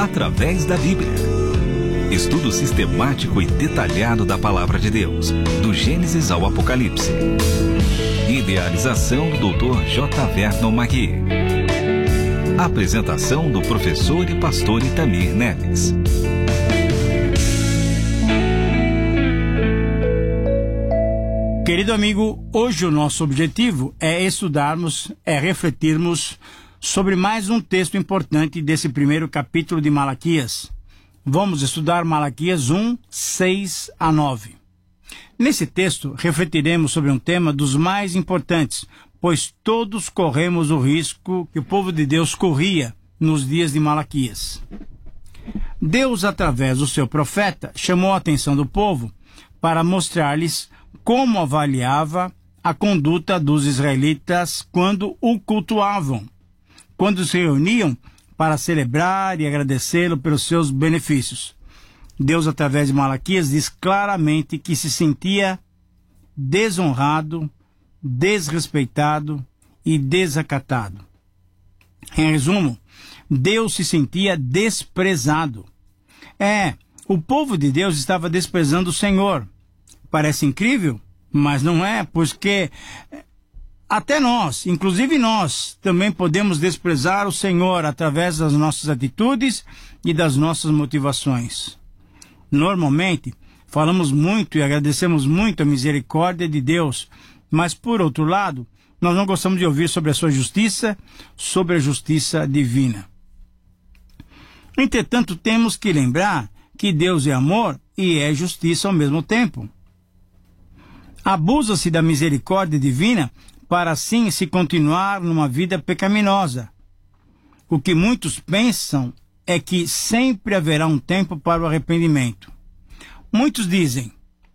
através da Bíblia. Estudo sistemático e detalhado da Palavra de Deus, do Gênesis ao Apocalipse. Idealização do Dr. J. Vernon Magui. Apresentação do professor e pastor Itamir Neves. Querido amigo, hoje o nosso objetivo é estudarmos, refletirmos sobre mais um texto importante desse primeiro capítulo de Malaquias. Vamos estudar Malaquias 1, 6 a 9. Nesse texto, refletiremos sobre um tema dos mais importantes, pois todos corremos o risco que o povo de Deus corria nos dias de Malaquias. Deus, através do seu profeta, chamou a atenção do povo para mostrar-lhes como avaliava a conduta dos israelitas quando o cultuavam, quando se reuniam para celebrar e agradecê-lo pelos seus benefícios. Deus, através de Malaquias, diz claramente que se sentia desonrado, desrespeitado e desacatado. Em resumo, Deus se sentia desprezado. O povo de Deus estava desprezando o Senhor. Parece incrível, mas não é, porque até nós, inclusive nós, também podemos desprezar o Senhor através das nossas atitudes e das nossas motivações. Normalmente, falamos muito e agradecemos muito a misericórdia de Deus, mas por outro lado, nós não gostamos de ouvir sobre a sua justiça, sobre a justiça divina. Entretanto, temos que lembrar que Deus é amor e é justiça ao mesmo tempo. Abusa-se da misericórdia divina para assim se continuar numa vida pecaminosa. O que muitos pensam é que sempre haverá um tempo para o arrependimento. Muitos dizem,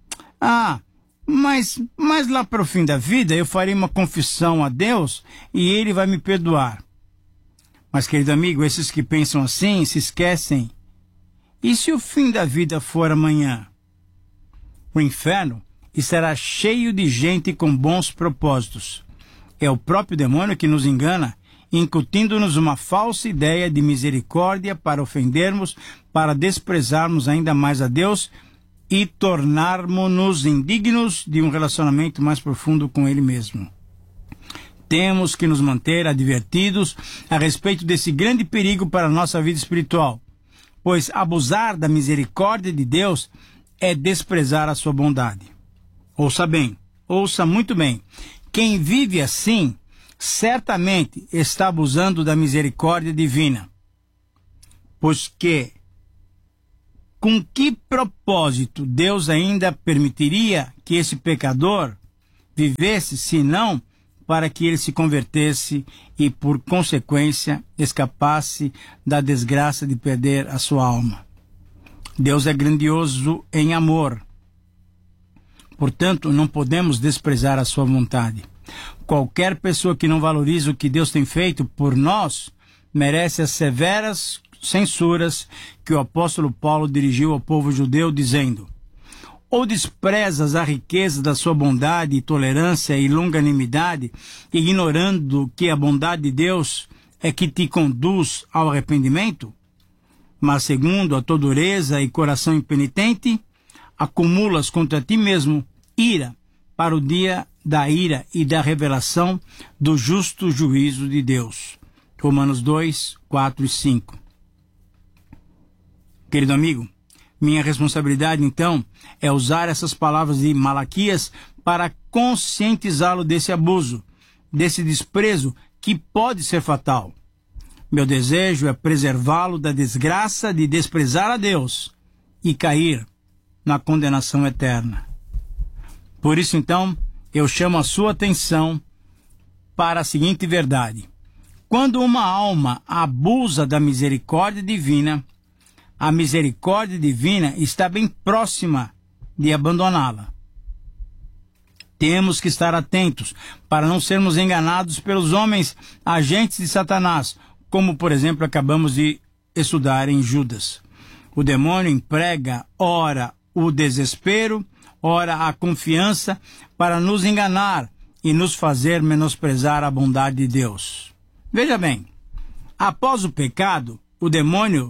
mas lá para o fim da vida eu farei uma confissão a Deus e Ele vai me perdoar. Mas, querido amigo, esses que pensam assim se esquecem. E se o fim da vida for amanhã? O inferno estará cheio de gente com bons propósitos. É o próprio demônio que nos engana, incutindo-nos uma falsa ideia de misericórdia para ofendermos, para desprezarmos ainda mais a Deus e tornarmos-nos indignos de um relacionamento mais profundo com Ele mesmo. Temos que nos manter advertidos a respeito desse grande perigo para a nossa vida espiritual, pois abusar da misericórdia de Deus é desprezar a sua bondade. Ouça bem, ouça muito bem. Quem vive assim, certamente está abusando da misericórdia divina. Pois que, com que propósito Deus ainda permitiria que esse pecador vivesse, se não para que ele se convertesse e, por consequência, escapasse da desgraça de perder a sua alma? Deus é grandioso em amor. Portanto, não podemos desprezar a sua vontade. Qualquer pessoa que não valoriza o que Deus tem feito por nós merece as severas censuras que o apóstolo Paulo dirigiu ao povo judeu, dizendo: ou desprezas a riqueza da sua bondade, tolerância e longanimidade, ignorando que a bondade de Deus é que te conduz ao arrependimento? Mas segundo a tua dureza e coração impenitente, acumulas contra ti mesmo ira para o dia da ira e da revelação do justo juízo de Deus. Romanos 2, 4 e 5. Querido amigo, minha responsabilidade então é usar essas palavras de Malaquias para conscientizá-lo desse abuso, desse desprezo que pode ser fatal. Meu desejo é preservá-lo da desgraça de desprezar a Deus e cair na condenação eterna. Por isso, então, eu chamo a sua atenção para a seguinte verdade. Quando uma alma abusa da misericórdia divina, a misericórdia divina está bem próxima de abandoná-la. Temos que estar atentos para não sermos enganados pelos homens agentes de Satanás, como, por exemplo, acabamos de estudar em Judas. O demônio emprega, ora, o desespero, ora, a confiança, para nos enganar e nos fazer menosprezar a bondade de Deus. Veja bem, após o pecado, o demônio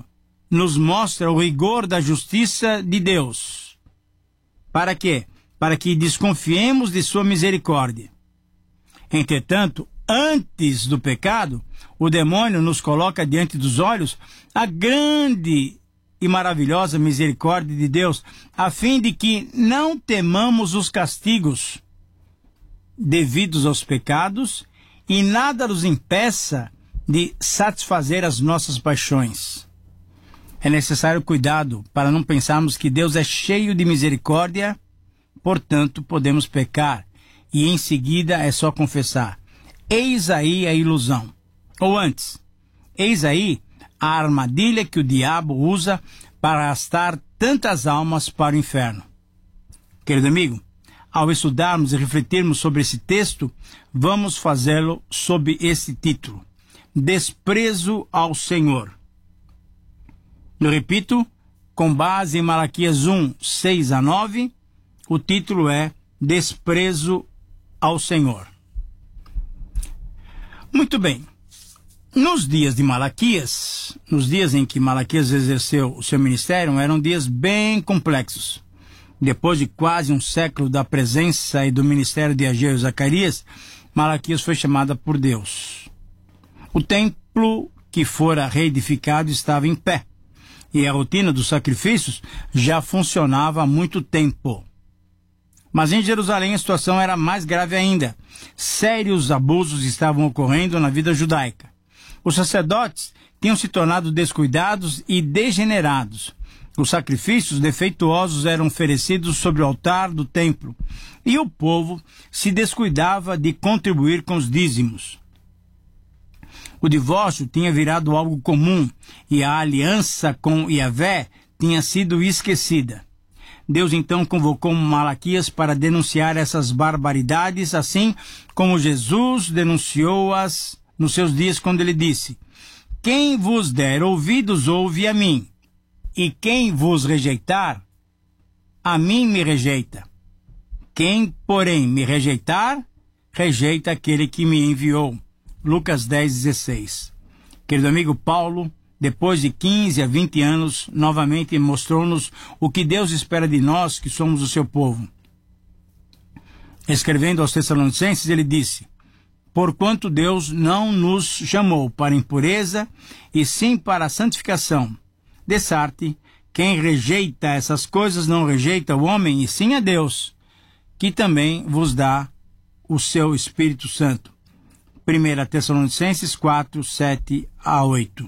nos mostra o rigor da justiça de Deus. Para quê? Para que desconfiemos de sua misericórdia. Entretanto, antes do pecado, o demônio nos coloca diante dos olhos a grande e maravilhosa misericórdia de Deus, a fim de que não temamos os castigos devidos aos pecados e nada nos impeça de satisfazer as nossas paixões. É necessário cuidado para não pensarmos que Deus é cheio de misericórdia, portanto podemos pecar e em seguida é só confessar. Eis aí a ilusão. Ou antes, eis aí a armadilha que o diabo usa para arrastar tantas almas para o inferno. Querido amigo, ao estudarmos e refletirmos sobre esse texto, vamos fazê-lo sob esse título: Desprezo ao Senhor. Eu repito, com base em Malaquias 1, 6 a 9, o título é Desprezo ao Senhor. Muito bem. Nos dias de Malaquias, nos dias em que Malaquias exerceu o seu ministério, eram dias bem complexos. Depois de quase um século da presença e do ministério de Ageu e Zacarias, Malaquias foi chamada por Deus. O templo que fora reedificado estava em pé, e a rotina dos sacrifícios já funcionava há muito tempo. Mas em Jerusalém a situação era mais grave ainda. Sérios abusos estavam ocorrendo na vida judaica. Os sacerdotes tinham se tornado descuidados e degenerados. Os sacrifícios defeituosos eram oferecidos sobre o altar do templo, e o povo se descuidava de contribuir com os dízimos. O divórcio tinha virado algo comum, e a aliança com Yahvé tinha sido esquecida. Deus então convocou Malaquias para denunciar essas barbaridades, assim como Jesus denunciou-as nos seus dias, quando ele disse: quem vos der ouvidos, ouve a mim, e quem vos rejeitar, a mim me rejeita. Quem, porém, me rejeitar, rejeita aquele que me enviou. Lucas 10:16. Querido amigo, Paulo, depois de 15 a 20 anos, novamente mostrou-nos o que Deus espera de nós, que somos o seu povo. Escrevendo aos Tessalonicenses, ele disse: porquanto Deus não nos chamou para impureza, e sim para a santificação. Dessarte, quem rejeita essas coisas não rejeita o homem, e sim a Deus, que também vos dá o seu Espírito Santo. 1 Tessalonicenses 4, 7 a 8.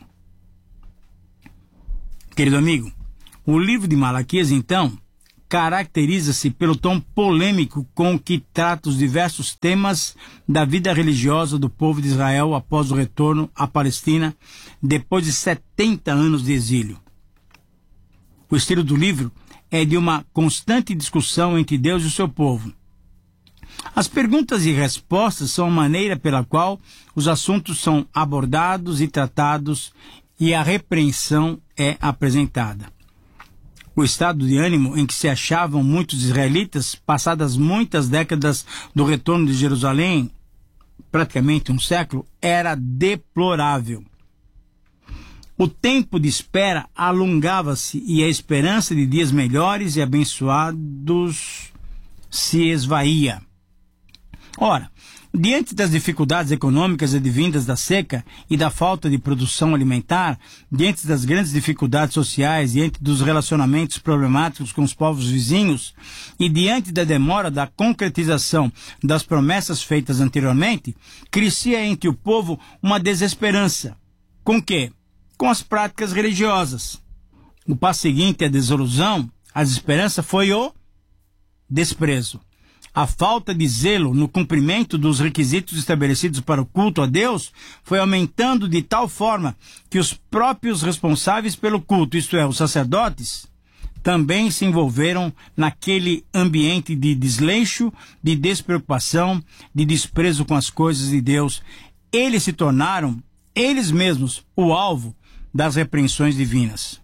Querido amigo, o livro de Malaquias, então, caracteriza-se pelo tom polêmico com que trata os diversos temas da vida religiosa do povo de Israel após o retorno à Palestina, depois de 70 anos de exílio. O estilo do livro é de uma constante discussão entre Deus e o seu povo. As perguntas e respostas são a maneira pela qual os assuntos são abordados e tratados, e a repreensão é apresentada. O estado de ânimo em que se achavam muitos israelitas, passadas muitas décadas do retorno de Jerusalém, praticamente um século, era deplorável. O tempo de espera alongava-se e a esperança de dias melhores e abençoados se esvaía. Ora, diante das dificuldades econômicas advindas da seca e da falta de produção alimentar, diante das grandes dificuldades sociais, diante dos relacionamentos problemáticos com os povos vizinhos e diante da demora da concretização das promessas feitas anteriormente, crescia entre o povo uma desesperança. Com quê? Com as práticas religiosas. O passo seguinte à desilusão, a desesperança, foi o desprezo. A falta de zelo no cumprimento dos requisitos estabelecidos para o culto a Deus foi aumentando de tal forma que os próprios responsáveis pelo culto, isto é, os sacerdotes, também se envolveram naquele ambiente de desleixo, de despreocupação, de desprezo com as coisas de Deus. Eles se tornaram, eles mesmos, o alvo das repreensões divinas.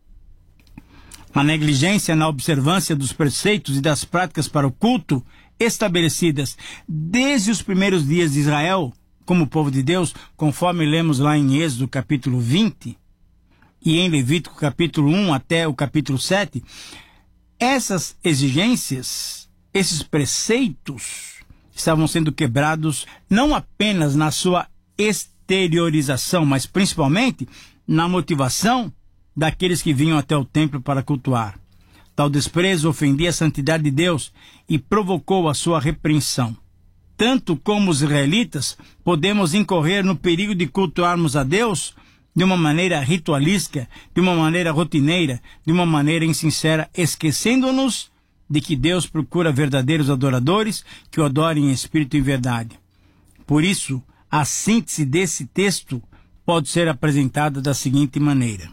A negligência na observância dos preceitos e das práticas para o culto estabelecidas desde os primeiros dias de Israel como povo de Deus, conforme lemos lá em Êxodo capítulo 20, e em Levítico capítulo 1 até o capítulo 7, essas exigências, esses preceitos estavam sendo quebrados não apenas na sua exteriorização, mas principalmente na motivação daqueles que vinham até o templo para cultuar. Tal desprezo ofendia a santidade de Deus e provocou a sua repreensão. Tanto como os israelitas, podemos incorrer no perigo de cultuarmos a Deus de uma maneira ritualística, de uma maneira rotineira, de uma maneira insincera, esquecendo-nos de que Deus procura verdadeiros adoradores que o adorem em espírito e em verdade. Por isso, a síntese desse texto pode ser apresentada da seguinte maneira: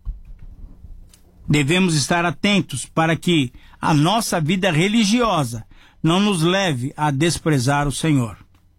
devemos estar atentos para que a nossa vida religiosa não nos leve a desprezar o Senhor.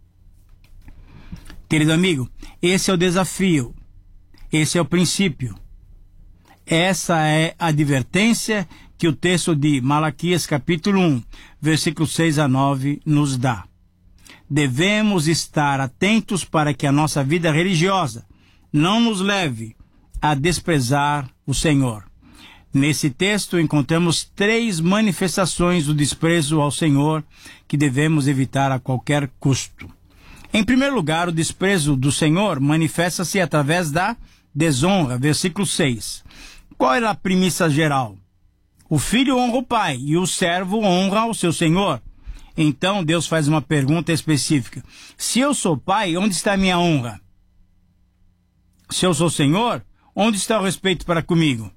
Querido amigo, esse é o desafio, esse é o princípio. Essa é a advertência que o texto de Malaquias capítulo 1, versículos 6 a 9 nos dá. Devemos estar atentos para que a nossa vida religiosa não nos leve a desprezar o Senhor. Nesse texto encontramos 3 manifestações do desprezo ao Senhor que devemos evitar a qualquer custo. Em primeiro lugar, o desprezo do Senhor manifesta-se através da desonra, versículo 6. Qual era a premissa geral? O filho honra o pai e o servo honra o seu senhor. Então Deus faz uma pergunta específica: se eu sou pai, onde está a minha honra? Se eu sou senhor, onde está o respeito para comigo?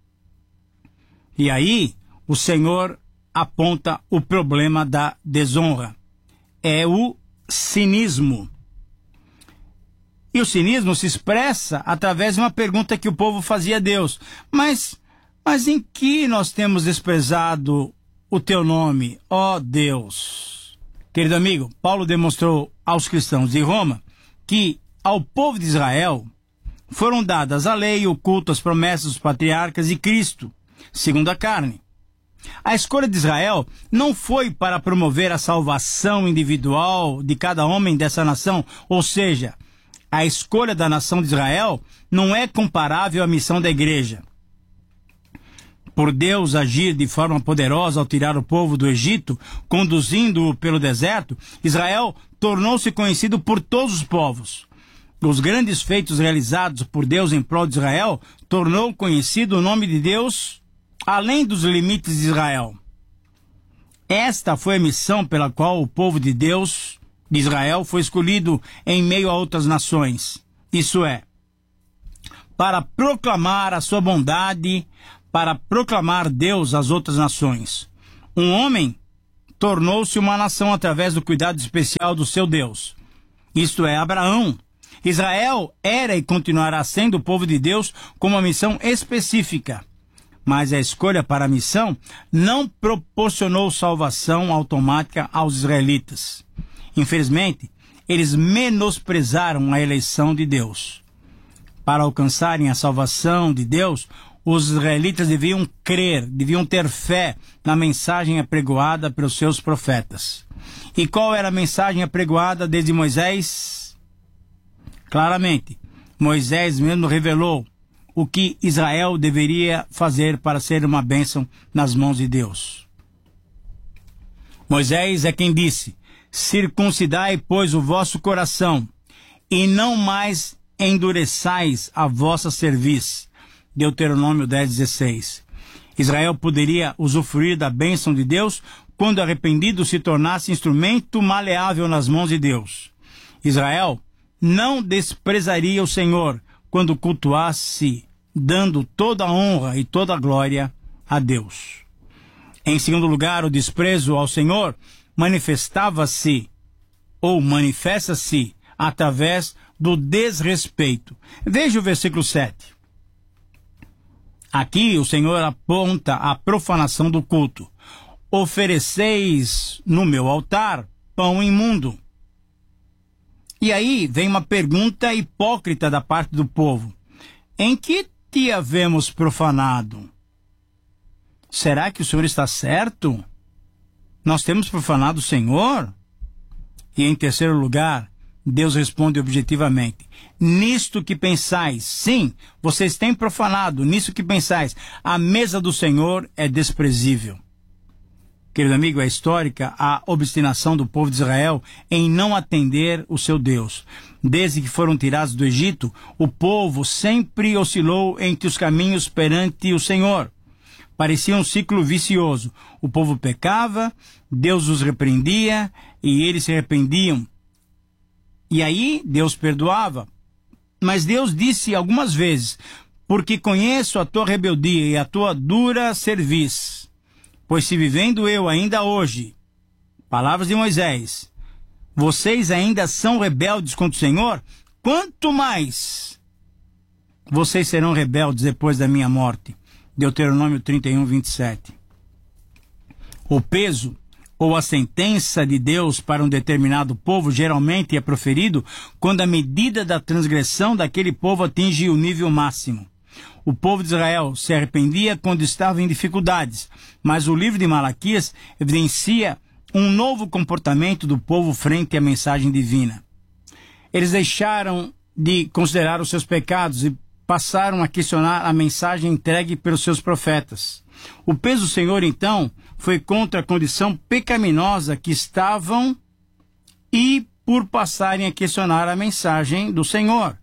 E aí, o Senhor aponta o problema da desonra. É o cinismo. E o cinismo se expressa através de uma pergunta que o povo fazia a Deus. Mas em que nós temos desprezado o teu nome, ó Deus? Querido amigo, Paulo demonstrou aos cristãos de Roma que ao povo de Israel foram dadas a lei, o culto, as promessas dos patriarcas e Cristo, segundo a carne. A escolha de Israel não foi para promover a salvação individual de cada homem dessa nação, ou seja, a escolha da nação de Israel não é comparável à missão da igreja. Por Deus agir de forma poderosa ao tirar o povo do Egito, conduzindo-o pelo deserto, Israel tornou-se conhecido por todos os povos. Os grandes feitos realizados por Deus em prol de Israel tornou conhecido o nome de Deus além dos limites de Israel. Esta foi a missão pela qual o povo de Deus, de Israel, foi escolhido em meio a outras nações. Isso é, para proclamar a sua bondade, para proclamar Deus às outras nações. Um homem tornou-se uma nação através do cuidado especial do seu Deus. Isto é, Abraão. Israel era e continuará sendo o povo de Deus com uma missão específica. Mas a escolha para a missão não proporcionou salvação automática aos israelitas. Infelizmente, eles menosprezaram a eleição de Deus. Para alcançarem a salvação de Deus, os israelitas deviam crer, deviam ter fé na mensagem apregoada pelos seus profetas. E qual era a mensagem apregoada desde Moisés? Claramente, Moisés mesmo revelou o que Israel deveria fazer para ser uma bênção nas mãos de Deus. Moisés é quem disse: circuncidai, pois, o vosso coração, e não mais endureçais a vossa cerviz. Deuteronômio 10:16. Israel poderia usufruir da bênção de Deus quando arrependido se tornasse instrumento maleável nas mãos de Deus. Israel não desprezaria o Senhor quando cultuasse, dando toda a honra e toda a glória a Deus. Em segundo lugar, o desprezo ao Senhor manifestava-se ou manifesta-se através do desrespeito. Veja o versículo 7. Aqui o Senhor aponta a profanação do culto. Ofereceis no meu altar pão imundo. E aí vem uma pergunta hipócrita da parte do povo: em que te havemos profanado? Será que o Senhor está certo? Nós temos profanado o Senhor? E em terceiro lugar, Deus responde objetivamente: nisto que pensais, sim, vocês têm profanado, nisso que pensais, a mesa do Senhor é desprezível. Querido amigo, é histórica a obstinação do povo de Israel em não atender o seu Deus. Desde que foram tirados do Egito, o povo sempre oscilou entre os caminhos perante o Senhor. Parecia um ciclo vicioso. O povo pecava, Deus os repreendia e eles se arrependiam. E aí Deus perdoava. Mas Deus disse algumas vezes: porque conheço a tua rebeldia e a tua dura cerviz. Pois se vivendo eu ainda hoje, palavras de Moisés, vocês ainda são rebeldes contra o Senhor, quanto mais vocês serão rebeldes depois da minha morte. Deuteronômio 31, 27. O peso ou a sentença de Deus para um determinado povo geralmente é proferido quando a medida da transgressão daquele povo atinge o nível máximo. O povo de Israel se arrependia quando estava em dificuldades, mas o livro de Malaquias evidencia um novo comportamento do povo frente à mensagem divina. Eles deixaram de considerar os seus pecados e passaram a questionar a mensagem entregue pelos seus profetas. O peso do Senhor, então, foi contra a condição pecaminosa que estavam e por passarem a questionar a mensagem do Senhor.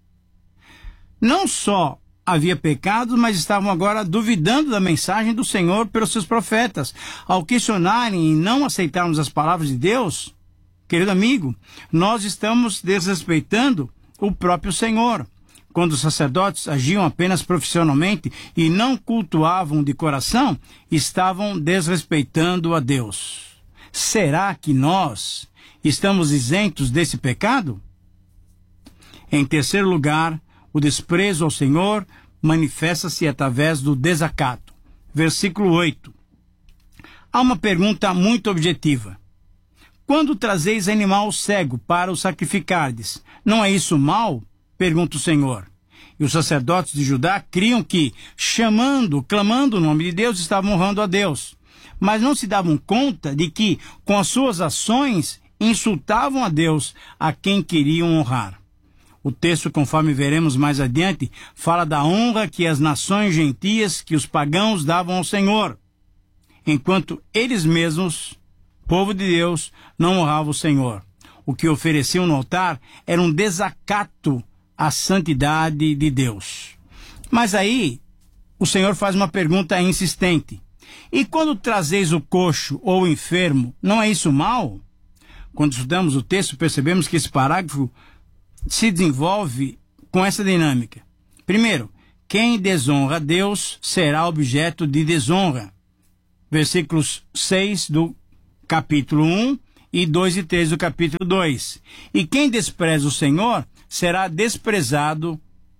Não só havia pecado, mas estavam agora duvidando da mensagem do Senhor pelos seus profetas. Ao questionarem e não aceitarmos as palavras de Deus, querido amigo, nós estamos desrespeitando o próprio Senhor. Quando os sacerdotes agiam apenas profissionalmente e não cultuavam de coração, estavam desrespeitando a Deus. Será que nós estamos isentos desse pecado? Em terceiro lugar, o desprezo ao Senhor manifesta-se através do desacato. Versículo 8. Há uma pergunta muito objetiva. Quando trazeis animal cego para o sacrificardes, não é isso mal? Pergunta o Senhor. E os sacerdotes de Judá criam que, clamando o nome de Deus, estavam honrando a Deus. Mas não se davam conta de que, com as suas ações, insultavam a Deus, a quem queriam honrar. O texto, conforme veremos mais adiante, fala da honra que as nações gentias, que os pagãos davam ao Senhor, enquanto eles mesmos, povo de Deus, não honravam o Senhor. O que ofereciam no altar era um desacato à santidade de Deus. Mas aí, o Senhor faz uma pergunta insistente. E quando trazeis o coxo ou o enfermo, não é isso mal? Quando estudamos o texto, percebemos que esse parágrafo se desenvolve com essa dinâmica. Primeiro, quem desonra a Deus será objeto de desonra. Versículos 6 do capítulo 1 e 2 e 3 do capítulo 2. E quem despreza o Senhor será desprezado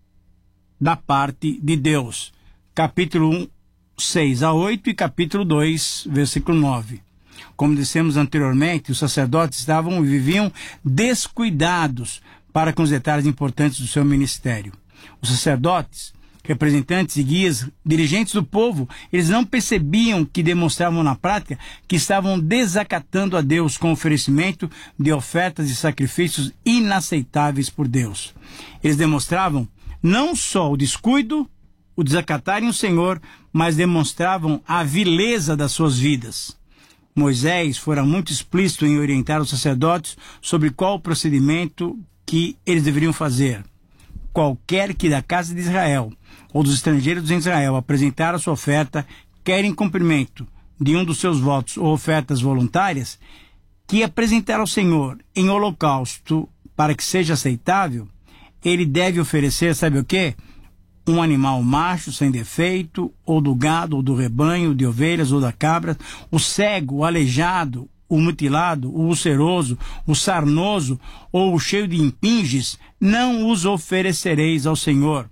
da parte de Deus. Capítulo 1, 6 a 8 e capítulo 2, versículo 9. Como dissemos anteriormente, os sacerdotes viviam descuidados para com os detalhes importantes do seu ministério. Os sacerdotes, representantes e guias, dirigentes do povo, eles não percebiam que demonstravam na prática que estavam desacatando a Deus com oferecimento de ofertas e sacrifícios inaceitáveis por Deus. Eles demonstravam não só o descuido, o desacatarem o Senhor, mas demonstravam a vileza das suas vidas. Moisés fora muito explícito em orientar os sacerdotes sobre qual o procedimento que eles deveriam fazer. Qualquer que da casa de Israel ou dos estrangeiros em Israel apresentar a sua oferta, quer em cumprimento de um dos seus votos ou ofertas voluntárias, que apresentar ao Senhor em holocausto para que seja aceitável, ele deve oferecer, sabe o quê? Um animal macho, sem defeito, ou do gado, ou do rebanho, de ovelhas, ou da cabra, o cego, o aleijado, o mutilado, o ulceroso, o sarnoso, ou o cheio de impinges, não os oferecereis ao Senhor.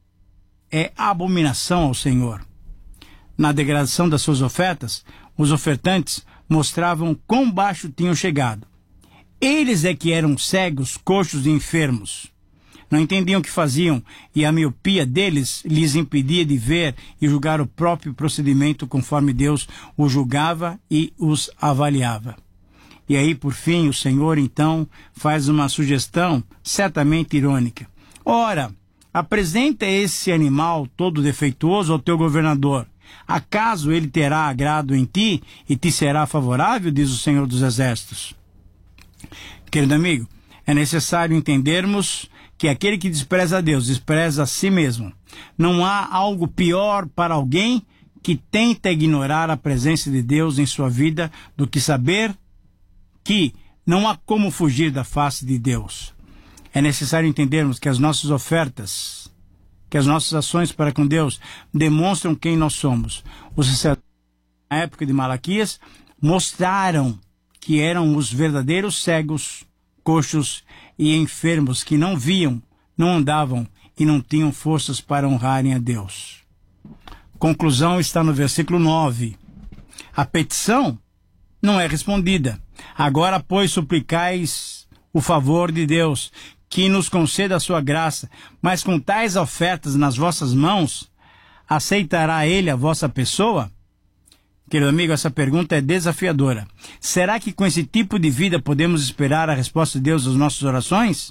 É abominação ao Senhor. Na degradação das suas ofertas, os ofertantes mostravam quão baixo tinham chegado. Eles é que eram cegos, coxos e enfermos. Não entendiam o que faziam, e a miopia deles lhes impedia de ver e julgar o próprio procedimento conforme Deus os julgava e os avaliava. E aí, por fim, o Senhor, então, faz uma sugestão certamente irônica. Ora, apresenta esse animal todo defeituoso ao teu governador. Acaso ele terá agrado em ti e te será favorável, diz o Senhor dos Exércitos. Querido amigo, é necessário entendermos que aquele que despreza a Deus, despreza a si mesmo. Não há algo pior para alguém que tenta ignorar a presença de Deus em sua vida do que saber que não há como fugir da face de Deus. É necessário entendermos que as nossas ofertas, que as nossas ações para com Deus demonstram quem nós somos. Os sacerdotes, na época de Malaquias, mostraram que eram os verdadeiros cegos, coxos e enfermos que não viam, não andavam e não tinham forças para honrarem a Deus. Conclusão está no versículo 9. A petição não é respondida. Agora, pois, suplicais o favor de Deus, que nos conceda a sua graça, mas com tais ofertas nas vossas mãos, aceitará ele a vossa pessoa? Querido amigo, essa pergunta é desafiadora. Será que com esse tipo de vida podemos esperar a resposta de Deus às nossas orações?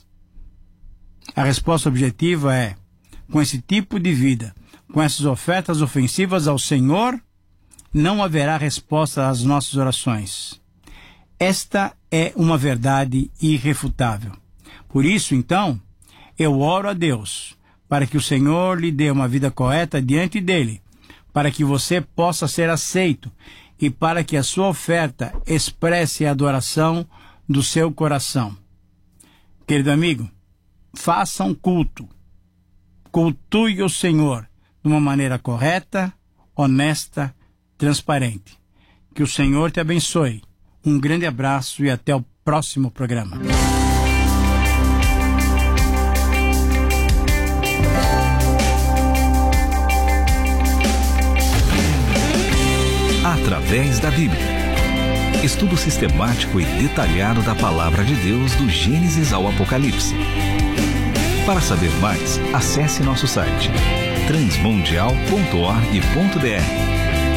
A resposta objetiva é: com esse tipo de vida, com essas ofertas ofensivas ao Senhor, não haverá resposta às nossas orações. Esta é uma verdade irrefutável. Por isso, então, eu oro a Deus para que o Senhor lhe dê uma vida correta diante dele, para que você possa ser aceito e para que a sua oferta expresse a adoração do seu coração. Querido amigo, faça um culto. Cultue o Senhor de uma maneira correta, honesta, transparente. Que o Senhor te abençoe. Um grande abraço e até o próximo programa. Através da Bíblia. Estudo sistemático e detalhado da Palavra de Deus do Gênesis ao Apocalipse. Para saber mais, acesse nosso site transmundial.org.br.